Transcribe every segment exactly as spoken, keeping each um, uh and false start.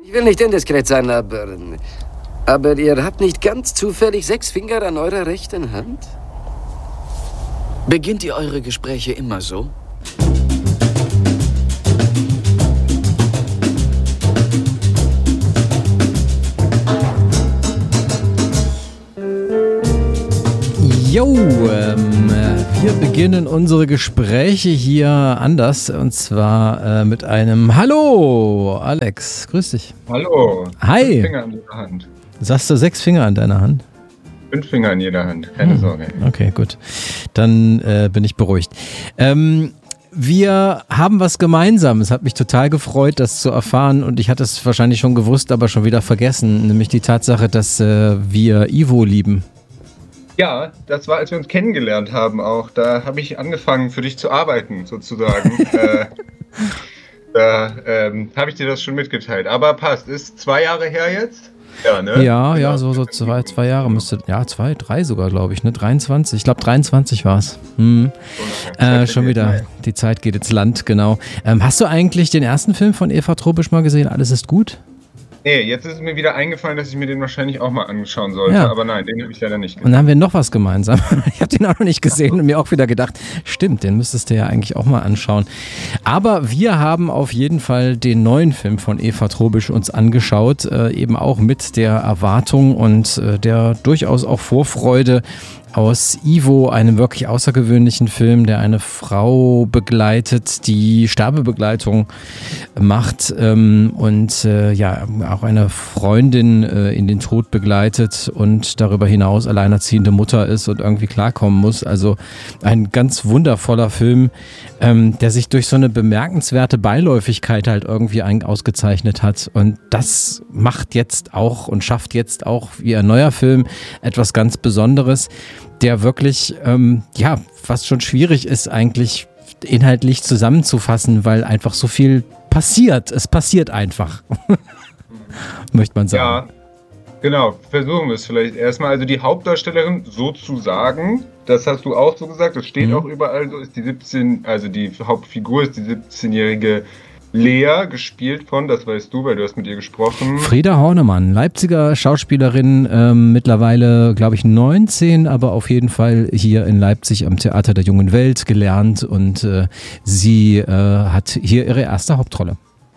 Ich will nicht indiskret sein, aber... Aber ihr habt nicht ganz zufällig sechs Finger an eurer rechten Hand? Beginnt ihr eure Gespräche immer so? Jo, ähm, wir beginnen unsere Gespräche hier anders und zwar äh, mit einem Hallo, Alex, grüß dich. Hallo. Hi. Fünf Finger an jeder Hand. Sagst du sechs Finger an deiner Hand? Fünf Finger an jeder Hand, keine hm. Sorge. Okay, gut. Dann äh, bin ich beruhigt. Ähm, wir haben was gemeinsam. Es hat mich total gefreut, das zu erfahren und ich hatte es wahrscheinlich schon gewusst, aber schon wieder vergessen, nämlich die Tatsache, dass äh, wir Ivo lieben. Ja, das war, als wir uns kennengelernt haben auch. Da habe ich angefangen, für dich zu arbeiten, sozusagen. äh, da ähm, habe ich dir das schon mitgeteilt. Aber passt, ist zwei Jahre her jetzt? Ja, ne? Ja, ja, so, so zwei, zwei Jahre müsste, ja, zwei, drei sogar, glaube ich, ne? dreiundzwanzig, ich glaube dreiundzwanzig war es. Hm. Äh, schon wieder, die Zeit geht ins Land, genau. Ähm, hast du eigentlich den ersten Film von Eva Tropisch mal gesehen, Alles ist gut? Nee, jetzt ist mir wieder eingefallen, dass ich mir den wahrscheinlich auch mal anschauen sollte, ja. aber nein, den habe ich leider nicht gesehen. Und dann haben wir noch was gemeinsam. Ich habe den auch noch nicht gesehen und mir auch wieder gedacht, stimmt, den müsstest du ja eigentlich auch mal anschauen. Aber wir haben auf jeden Fall den neuen Film von Eva Tropisch uns angeschaut, äh, eben auch mit der Erwartung und äh, der durchaus auch Vorfreude aus Ivo, einem wirklich außergewöhnlichen Film, der eine Frau begleitet, die Sterbebegleitung macht ähm, und äh, ja auch eine Freundin äh, in den Tod begleitet und darüber hinaus alleinerziehende Mutter ist und irgendwie klarkommen muss. Also ein ganz wundervoller Film, ähm, der sich durch so eine bemerkenswerte Beiläufigkeit halt irgendwie ein, ausgezeichnet hat. Und das macht jetzt auch und schafft jetzt auch wie ein neuer Film etwas ganz Besonderes, der wirklich, ähm, ja, fast schon schwierig ist eigentlich inhaltlich zusammenzufassen, weil einfach so viel passiert. Es passiert einfach, möchte man sagen. Ja, genau. Versuchen wir es vielleicht erstmal. Also die Hauptdarstellerin sozusagen, das hast du auch so gesagt, das steht mhm. auch überall so, ist die siebzehn, also die Hauptfigur ist die siebzehnjährige Lea, gespielt von, das weißt du, weil du hast mit ihr gesprochen. Frieda Hornemann, Leipziger Schauspielerin, ähm, mittlerweile, glaube ich, neunzehn, aber auf jeden Fall hier in Leipzig am Theater der Jungen Welt gelernt und äh, sie äh, hat hier ihre erste Hauptrolle.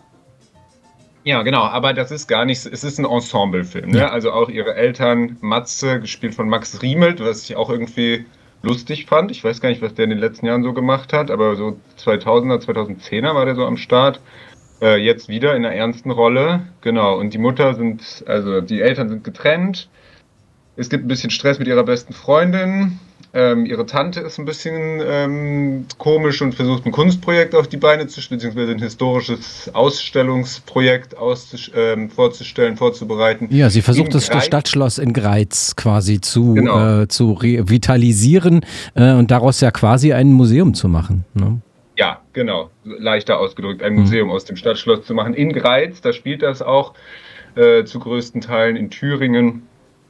Ja, genau, aber das ist gar nicht, es ist ein Ensemblefilm, ne? Ja. Also auch ihre Eltern, Matze, gespielt von Max Riemelt, was ich auch irgendwie lustig fand. Ich weiß gar nicht, was der in den letzten Jahren so gemacht hat, aber so zweitausender, zweitausendzehner war der so am Start. Äh, jetzt wieder in einer ernsten Rolle. Genau, und die Mutter sind, also die Eltern sind getrennt. Es gibt ein bisschen Stress mit ihrer besten Freundin. Ähm, ihre Tante ist ein bisschen ähm, komisch und versucht ein Kunstprojekt auf die Beine zu stellen, beziehungsweise ein historisches Ausstellungsprojekt auszus- ähm, vorzustellen, vorzubereiten. Ja, sie versucht das Greiz. Stadtschloss in Greiz quasi zu, genau. äh, zu revitalisieren äh, und daraus ja quasi ein Museum zu machen. Ne? Ja, genau. Leichter ausgedrückt, ein Museum mhm. aus dem Stadtschloss zu machen. In Greiz, da spielt das auch äh, zu größten Teilen in Thüringen.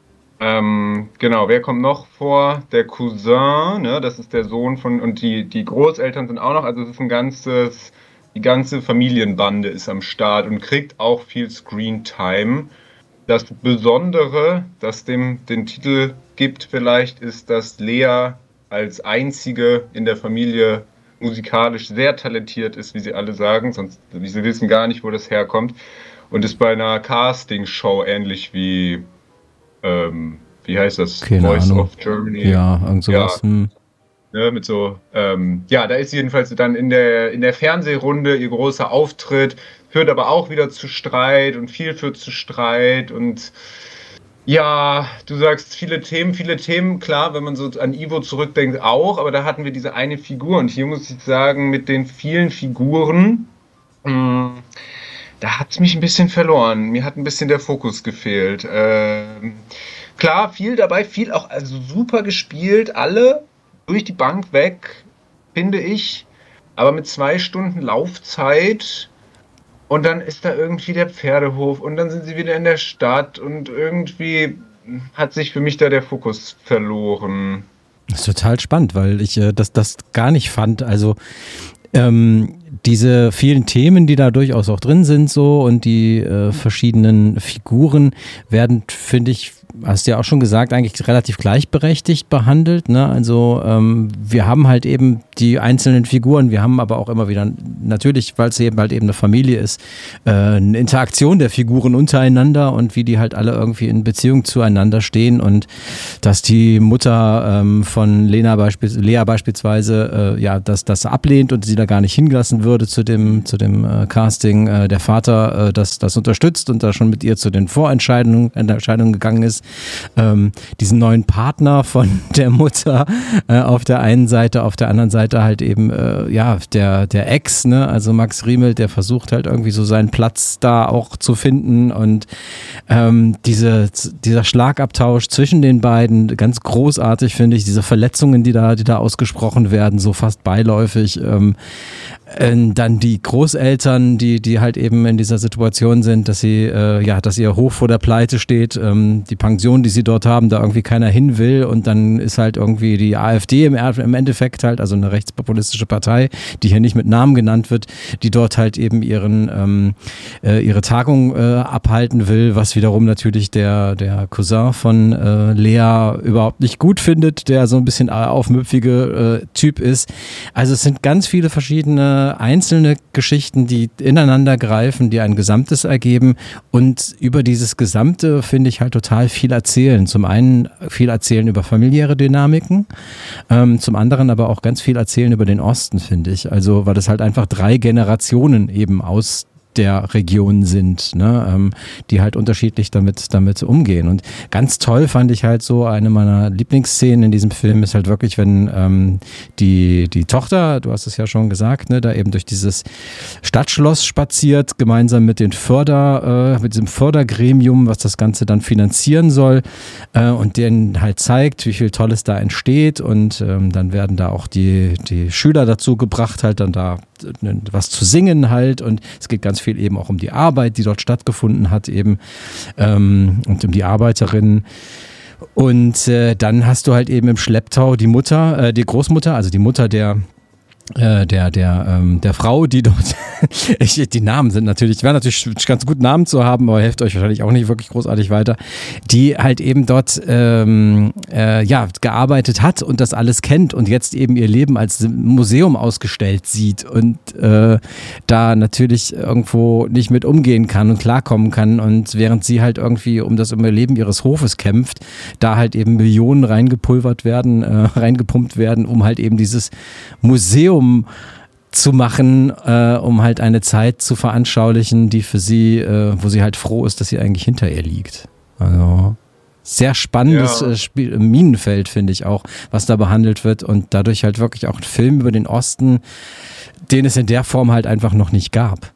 Ähm, genau, wer kommt noch vor? Der Cousin, ne, das ist der Sohn von, und die, die Großeltern sind auch noch, also es ist ein ganzes, die ganze Familienbande ist am Start und kriegt auch viel Screentime. Das Besondere, das dem den Titel gibt vielleicht, ist, dass Lea als einzige in der Familie musikalisch sehr talentiert ist, wie sie alle sagen, sonst sie wissen gar nicht, wo das herkommt und ist bei einer Castingshow ähnlich wie Ähm, wie heißt das? Keine Voice Ahnung. of Germany. Ja, irgend sowas. Ja, hm. ne, mit so, ähm, ja, da ist jedenfalls dann in der, in der Fernsehrunde ihr großer Auftritt, führt aber auch wieder zu Streit und viel führt zu Streit und ja, du sagst viele Themen, viele Themen, klar, wenn man so an Ivo zurückdenkt auch, aber da hatten wir diese eine Figur und hier muss ich sagen, mit den vielen Figuren, mh, da hat es mich ein bisschen verloren. Mir hat ein bisschen der Fokus gefehlt. Ähm, klar, viel dabei, viel auch also super gespielt, alle durch die Bank weg, finde ich. Aber mit zwei Stunden Laufzeit und dann ist da irgendwie der Pferdehof und dann sind sie wieder in der Stadt und irgendwie hat sich für mich da der Fokus verloren. Das ist total spannend, weil ich äh, das, das gar nicht fand. Also ähm, diese vielen Themen, die da durchaus auch drin sind, so und die äh, verschiedenen Figuren werden, finde ich, hast du ja auch schon gesagt, eigentlich relativ gleichberechtigt behandelt. Ne? Also ähm, wir haben halt eben die einzelnen Figuren, wir haben aber auch immer wieder, natürlich, weil es eben halt eben eine Familie ist, äh, eine Interaktion der Figuren untereinander und wie die halt alle irgendwie in Beziehung zueinander stehen und dass die Mutter ähm, von Lena beispielsweise, Lea beispielsweise, äh, ja, dass das ablehnt und sie da gar nicht hingelassen würde zu dem, zu dem äh, Casting, äh, der Vater äh, das, das unterstützt und da schon mit ihr zu den Vorentscheidungen Entscheidungen gegangen ist. Ähm, diesen neuen Partner von der Mutter äh, auf der einen Seite, auf der anderen Seite halt eben äh, ja der, der Ex, ne? Also Max Riemelt, der versucht halt irgendwie so seinen Platz da auch zu finden und ähm, diese, dieser Schlagabtausch zwischen den beiden, ganz großartig finde ich, diese Verletzungen, die da, die da ausgesprochen werden, so fast beiläufig, ähm, äh, dann die Großeltern, die, die halt eben in dieser Situation sind, dass sie, äh, ja, dass ihr Hof vor der Pleite steht, ähm, die Pension, die sie dort haben, da irgendwie keiner hin will und dann ist halt irgendwie die AfD im, im Endeffekt halt, also eine rechtspopulistische Partei, die hier nicht mit Namen genannt wird, die dort halt eben ihren, ähm, äh, ihre Tagung äh, abhalten will, was wiederum natürlich der, der Cousin von äh, Lea überhaupt nicht gut findet, der so ein bisschen aufmüpfige äh, Typ ist. Also es sind ganz viele verschiedene einzelne Geschichten, die ineinander greifen, die ein Gesamtes ergeben und über dieses Gesamte finde ich halt total viel erzählen. Zum einen viel erzählen über familiäre Dynamiken, ähm, zum anderen aber auch ganz viel erzählen über den Osten, finde ich. Also weil das halt einfach drei Generationen eben aus der Region sind, ne, ähm, die halt unterschiedlich damit, damit umgehen. Und ganz toll fand ich halt so, eine meiner Lieblingsszenen in diesem Film ist halt wirklich, wenn ähm, die, die Tochter, du hast es ja schon gesagt, ne, da eben durch dieses Stadtschloss spaziert, gemeinsam mit den Förder, äh, mit diesem Fördergremium, was das Ganze dann finanzieren soll, äh, und denen halt zeigt, wie viel Tolles da entsteht und ähm, dann werden da auch die, die Schüler dazu gebracht, halt dann da was zu singen halt und es geht ganz viel eben auch um die Arbeit, die dort stattgefunden hat eben ähm, und um die Arbeiterinnen. Und äh, dann hast du halt eben im Schlepptau die Mutter, äh, die Großmutter, also die Mutter der äh, der der ähm, der Frau, die dort ich, die Namen sind natürlich, wäre natürlich ganz gut Namen zu haben, aber hilft euch wahrscheinlich auch nicht wirklich großartig weiter, die halt eben dort ähm, äh, ja gearbeitet hat und das alles kennt und jetzt eben ihr Leben als Museum ausgestellt sieht und äh, da natürlich irgendwo nicht mit umgehen kann und klarkommen kann und während sie halt irgendwie um das Überleben ihres Hofes kämpft, da halt eben Millionen reingepulvert werden, äh, reingepumpt werden, um halt eben dieses Museum zu machen, äh, um halt eine Zeit zu veranschaulichen, die für sie, äh, wo sie halt froh ist, dass sie eigentlich hinter ihr liegt. Also sehr spannendes ja. äh, Spiel, Minenfeld, finde ich auch, was da behandelt wird und dadurch halt wirklich auch ein Film über den Osten, den es in der Form halt einfach noch nicht gab.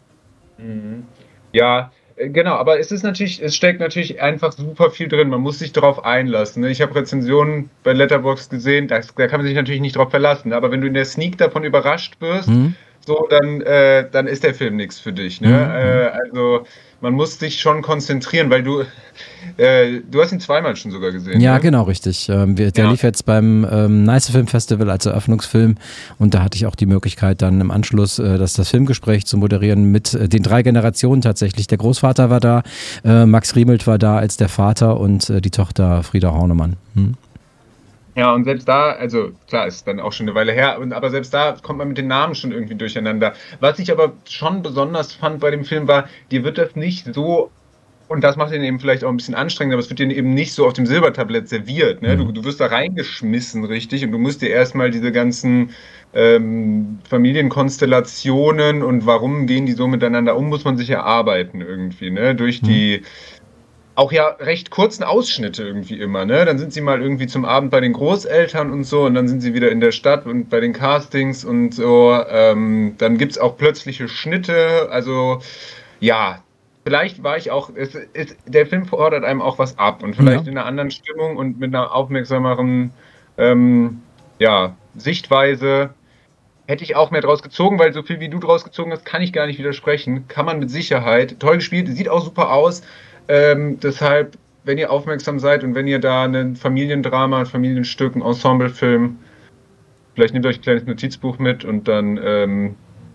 Ja, genau, aber es ist natürlich, es steckt natürlich einfach super viel drin. Man muss sich darauf einlassen. Ne? Ich habe Rezensionen bei Letterboxd gesehen, da, da kann man sich natürlich nicht drauf verlassen. Aber wenn du in der Sneak davon überrascht wirst, mhm. so, dann, äh, dann ist der Film nichts für dich. Ne? Mhm. Äh, also man muss sich schon konzentrieren, weil du, äh, du hast ihn zweimal schon sogar gesehen. Ja, ne? Genau, richtig. Ähm, wir, der ja. lief jetzt beim ähm, Nice Film Festival als Eröffnungsfilm und da hatte ich auch die Möglichkeit, dann im Anschluss äh, das, das Filmgespräch zu moderieren mit äh, den drei Generationen tatsächlich. Der Großvater war da, äh, Max Riemelt war da als der Vater und äh, die Tochter Frieda Hornemann. Hm? Ja, und selbst da, also klar, ist dann auch schon eine Weile her, aber selbst da kommt man mit den Namen schon irgendwie durcheinander. Was ich aber schon besonders fand bei dem Film war, dir wird das nicht so, und das macht ihn eben vielleicht auch ein bisschen anstrengend, aber es wird dir eben nicht so auf dem Silbertablett serviert. Ne? Du, du wirst da reingeschmissen, richtig, und du musst dir erstmal diese ganzen ähm, Familienkonstellationen und warum gehen die so miteinander um, muss man sich erarbeiten irgendwie, ne? Durch die auch ja recht kurzen Ausschnitte irgendwie immer, ne? Dann sind sie mal irgendwie zum Abend bei den Großeltern und so und dann sind sie wieder in der Stadt und bei den Castings und so. Ähm, dann gibt es auch plötzliche Schnitte, also ja, vielleicht war ich auch, es, es, der Film fordert einem auch was ab und vielleicht ja. in einer anderen Stimmung und mit einer aufmerksameren ähm, ja, Sichtweise hätte ich auch mehr draus gezogen, weil so viel wie du draus gezogen hast, kann ich gar nicht widersprechen. Kann man mit Sicherheit. Toll gespielt, sieht auch super aus. Ähm, deshalb, wenn ihr aufmerksam seid und wenn ihr da ein Familiendrama, ein Familienstück, ein Ensemblefilm, vielleicht nehmt euch ein kleines Notizbuch mit und dann ähm,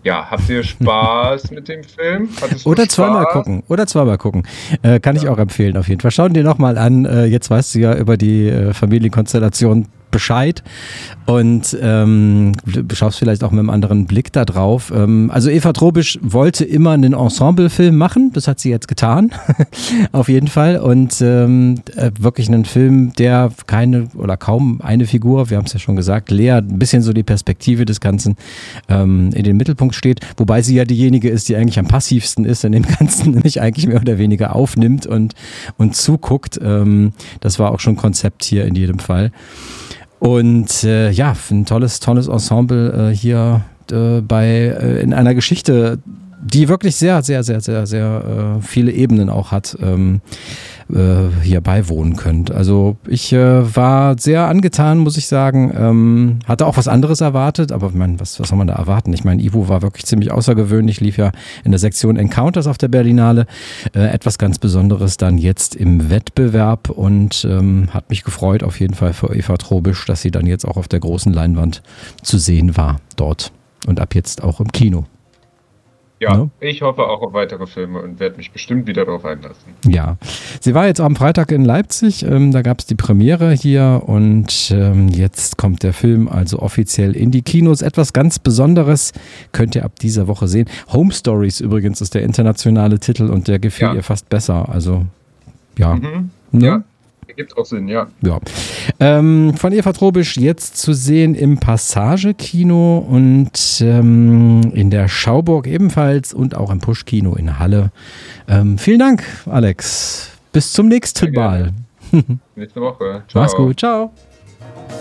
ja, habt ihr Spaß mit dem Film? Hattest du Oder Spaß? zweimal gucken. Oder zweimal gucken. Äh, kann ich auch empfehlen, auf jeden Fall. Schau dir nochmal an. Äh, jetzt weißt du ja über die äh, Familienkonstellation Bescheid und ähm, schaust vielleicht auch mit einem anderen Blick da drauf. Ähm, also Eva Trobisch wollte immer einen Ensemblefilm machen, das hat sie jetzt getan, auf jeden Fall, und ähm, äh, wirklich einen Film, der keine oder kaum eine Figur, wir haben es ja schon gesagt, Lea, ein bisschen so die Perspektive des Ganzen ähm, in den Mittelpunkt steht, wobei sie ja diejenige ist, die eigentlich am passivsten ist in dem Ganzen, nämlich eigentlich mehr oder weniger aufnimmt und, und zuguckt. Ähm, das war auch schon Konzept hier in jedem Fall. Und äh, ja, ein tolles, tolles Ensemble äh, hier äh, bei äh, in einer Geschichte, die wirklich sehr, sehr, sehr, sehr, sehr äh, viele Ebenen auch hat, ähm, äh, hier beiwohnen könnt. Also ich äh, war sehr angetan, muss ich sagen. Ähm, hatte auch was anderes erwartet, aber ich meine, was, was soll man da erwarten? Ich meine, Ivo war wirklich ziemlich außergewöhnlich, lief ja in der Sektion Encounters auf der Berlinale. Äh, etwas ganz Besonderes dann jetzt im Wettbewerb und ähm, hat mich gefreut auf jeden Fall für Eva Trobisch, dass sie dann jetzt auch auf der großen Leinwand zu sehen war dort und ab jetzt auch im Kino. Ja, No? Ich hoffe auch auf weitere Filme und werde mich bestimmt wieder darauf einlassen. Ja, sie war jetzt am Freitag in Leipzig, ähm, da gab es die Premiere hier und ähm, jetzt kommt der Film also offiziell in die Kinos. Etwas ganz Besonderes könnt ihr ab dieser Woche sehen. Home Stories übrigens ist der internationale Titel und der gefiel Ja. ihr fast besser. Also ja. Mhm. Ne? Ja, gibt auch Sinn, ja. Ja. Ähm, von Eva Trobisch jetzt zu sehen im Passage-Kino und ähm, in der Schauburg ebenfalls und auch im Push-Kino in Halle. Ähm, vielen Dank, Alex. Bis zum nächsten Sehr gerne. Mal. Nächste Woche. Ciao. Mach's gut. Ciao.